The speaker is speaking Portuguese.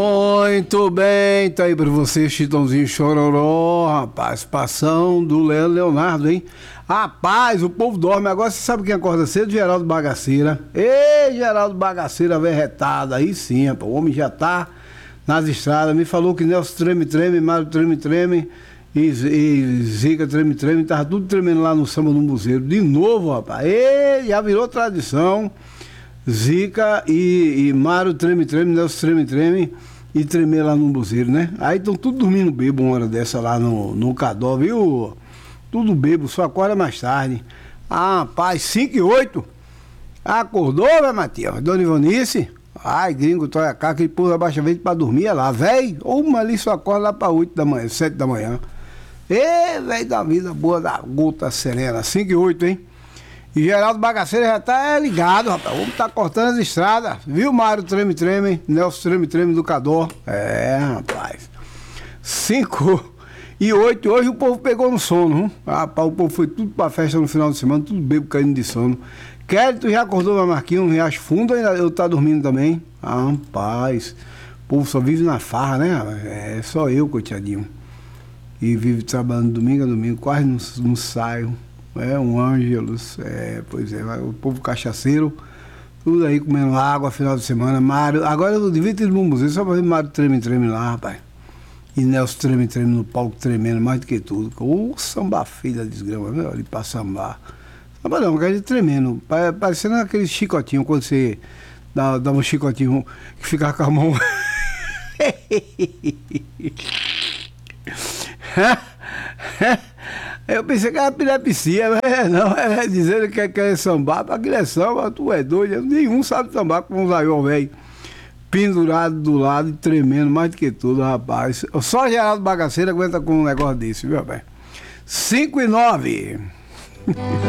Muito bem, tá aí pra você, Chitãozinho Chororó, rapaz, passão do Leonardo, hein? Rapaz, o povo dorme, agora você sabe quem acorda cedo? Geraldo Bagaceira. Ei, Geraldo Bagaceira, verretado, aí sim, rapaz, o homem já tá nas estradas, me falou que Nelson treme-treme, Mário treme-treme e Zica treme-treme, tava tudo tremendo lá no samba do Muzeiro, de novo, rapaz, ei, já virou tradição, Zica e Mário treme-treme, Nelson treme-treme, e tremer lá no buzeiro, né? Aí estão tudo dormindo bebo uma hora dessa lá no Cadó, viu? Tudo bebo, só acorda mais tarde. Ah, rapaz, 5 e 8. Acordou, velho, Matias? Dona Ivanice? Ai, gringo, toia cá, que ele pôs a baixa verde pra dormir, é lá, velho. Uma ali só acorda lá pra 8 da manhã, 7 da manhã. Ê, velho da vida boa da gota serena, 5 e 8, hein? E Geraldo Bagaceira já tá ligado, rapaz. Vamos tá cortando as estradas. Viu, Mário treme-treme, Nelson treme-treme do Cadó. É, rapaz. 5 e 8. Hoje o povo pegou no sono, hein? Rapaz, o povo foi tudo pra festa no final de semana, tudo bebo caindo de sono. Quérito já acordou, meu Marquinhos, no Riacho Fundo, ainda eu tá dormindo também. Ah, rapaz. O povo só vive na farra, né? É só eu, coitadinho. E vive trabalhando domingo a domingo, quase não saio. É um Ângelos, pois é, o povo cachaceiro, tudo aí comendo água final de semana. Mário, agora eu devia ter ido no museu só pra ver Mário treme-treme lá, rapaz. E Nelson treme-treme no palco tremendo mais do que tudo. Ô, samba filha da desgrama, meu, ali pra sambar. Samba não, cara, tremendo, parecendo aquele chicotinho, quando você dá um chicotinho que fica com a mão. Eu pensei que era epilepsia, mas não, dizendo que quer sambar, pra que é samba, tu é doido, nenhum sabe sambar com um zaiol velho, pendurado do lado e tremendo mais do que tudo, rapaz. Só Geraldo Bagaceira aguenta com um negócio desse, viu, rapaz? 5 e 9.